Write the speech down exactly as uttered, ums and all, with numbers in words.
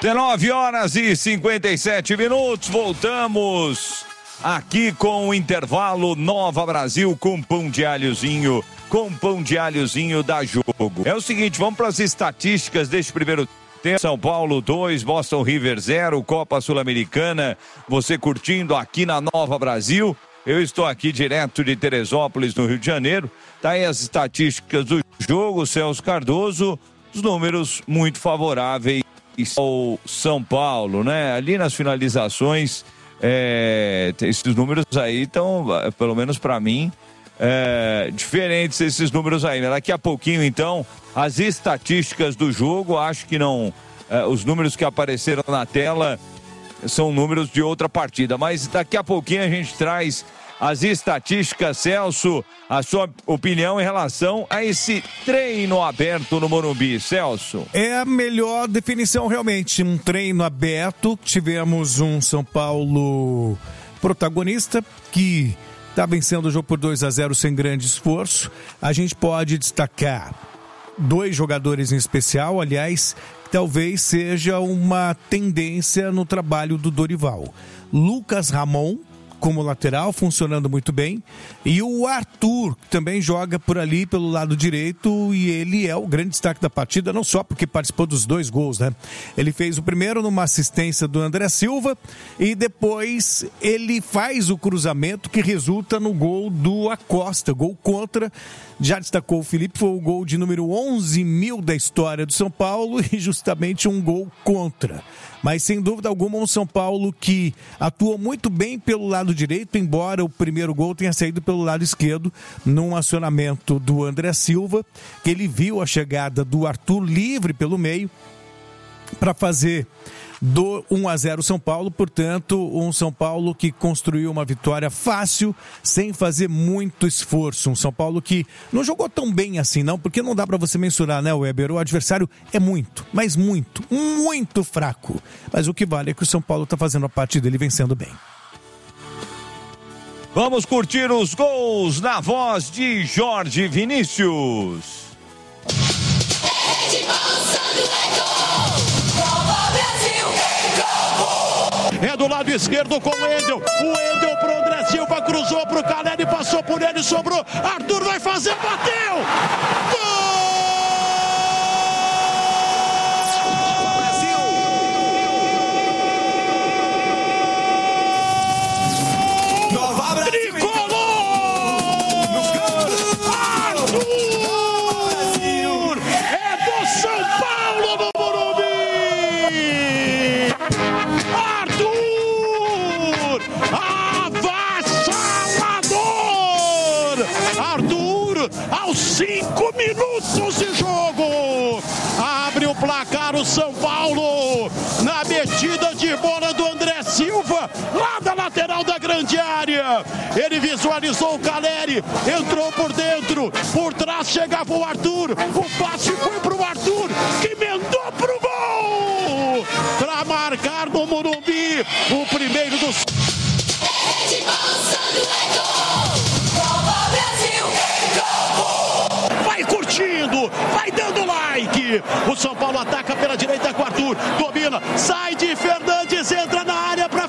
dezenove horas e cinquenta e sete minutos, voltamos aqui com o intervalo Nova Brasil com pão de alhozinho, com pão de alhozinho da Jogo. É o seguinte, vamos para as estatísticas deste primeiro tempo. São Paulo dois, Boston River zero, Copa Sul-Americana, você curtindo aqui na Nova Brasil. Eu estou aqui direto de Teresópolis, no Rio de Janeiro. Tá aí as estatísticas do jogo, Celso Cardoso, os números muito favoráveis ao São Paulo, né? Ali nas finalizações, é, esses números aí estão, pelo menos para mim, é, diferentes esses números aí, né? Daqui a pouquinho, então, as estatísticas do jogo, acho que não, é, os números que apareceram na tela são números de outra partida, mas daqui a pouquinho a gente traz as estatísticas. Celso, a sua opinião em relação a esse treino aberto no Morumbi, Celso? É a melhor definição realmente, um treino aberto. Tivemos um São Paulo protagonista que está vencendo o jogo por dois a zero sem grande esforço. A gente pode destacar dois jogadores em especial, aliás, talvez seja uma tendência no trabalho do Dorival. Lucas Ramon, como lateral, funcionando muito bem, e o Arthur, que também joga por ali pelo lado direito, e ele é o grande destaque da partida, não só porque participou dos dois gols, né? Ele fez o primeiro numa assistência do André Silva, e depois ele faz o cruzamento que resulta no gol do Acosta, gol contra. Já destacou o Felipe, foi o gol de número onze mil da história do São Paulo e justamente um gol contra. Mas sem dúvida alguma um São Paulo que atuou muito bem pelo lado direito, embora o primeiro gol tenha saído pelo lado esquerdo, num acionamento do André Silva, que ele viu a chegada do Arthur livre pelo meio para fazer do um a zero São Paulo. Portanto, um São Paulo que construiu uma vitória fácil, sem fazer muito esforço. Um São Paulo que não jogou tão bem assim, não, porque não dá para você mensurar, né, Weber? O adversário é muito, mas muito, muito fraco. Mas o que vale é que o São Paulo está fazendo a parte dele vencendo bem. Vamos curtir os gols na voz de Jorge Vinícius. É do lado esquerdo com o Wendel. O Wendel pro André Silva, cruzou pro Caleri, passou por ele, sobrou. Arthur vai fazer, bateu! Gol! Cinco minutos de jogo, abre o placar o São Paulo, na metida de bola do André Silva, lá da lateral da grande área, ele visualizou o Caleri, entrou por dentro, por trás chegava o Arthur, o passe foi pro Arthur, que emendou pro gol, para marcar no Morumbi, o primeiro dos... Vai curtindo, vai dando like. O São Paulo ataca pela direita com o Arthur, domina, sai de Fernandes, entra na área para